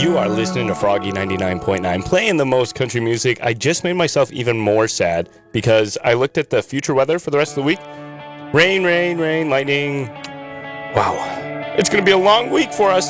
You are listening to Froggy 99.9, playing the most country music. I just made myself even more sad because I looked at the future weather for the rest of the week. Rain, rain, rain, lightning. Wow. It's going to be a long week for us.